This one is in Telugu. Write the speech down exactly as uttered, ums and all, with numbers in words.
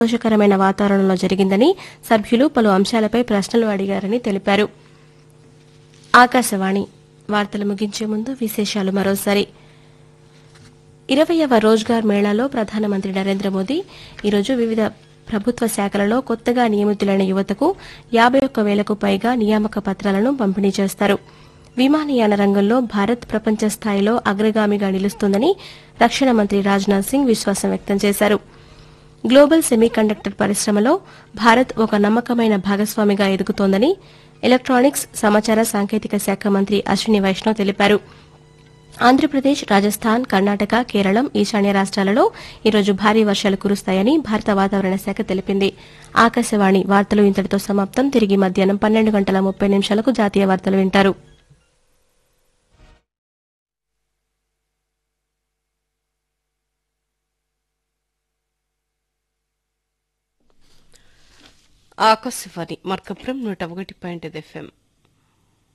సంతోషకరమైన వాతావరణంలో జరిగిందని సభ్యులు పలు అంశాలపై ప్రశ్నలు అడిగారని తెలిపారు. ఆకాశవాణి వార్తలు ముగించే ముందు విశేషాలు మరోసారి. ఇరవైవ రోజ్గార్ మేళాలో ప్రధానమంత్రి నరేంద్ర మోదీ ఈరోజు వివిధ ప్రభుత్వ శాఖలలో కొత్తగా నియమితులైన యువతకు యాబై ఒక్క వేలకు పైగా నియామక పత్రాలను పంపిణీ చేస్తారు. విమానయాన రంగంలో భారత్ ప్రపంచ స్థాయిలో అగ్రగామిగా నిలుస్తోందని రక్షణ మంత్రి రాజ్నాథ్ సింగ్ విశ్వాసం వ్యక్తం చేశారు. గ్లోబల్ సెమీకండక్టర్ పరిశ్రమలో భారత్ ఒక నమ్మకమైన భాగస్వామిగా ఎదుగుతోందని ఎలక్టానిక్స్ సమాచార సాంకేతిక శాఖ మంత్రి అశ్విని వైష్ణవ్ తెలిపారు. ఆంధ్రప్రదేశ్, రాజస్థాన్, కర్ణాటక, కేరళం, ఈశాన్య రాష్ట్రాలలో ఈరోజు భారీ వర్షాలు కురుస్తాయని భారత వాతావరణ శాఖ తెలిపింది. ఆకాశవాణి వార్తలు ఇంతటితో సమాప్తం. తిరిగి మధ్యాహ్నం పన్నెండు గంటల ముప్పై నిమిషాలకు జాతీయ వార్తలు వింటారు. ఆకాశవాణి మార్కపురం నూట ఒకటి పాయింట్ ఐదు ఎఫ్ఎం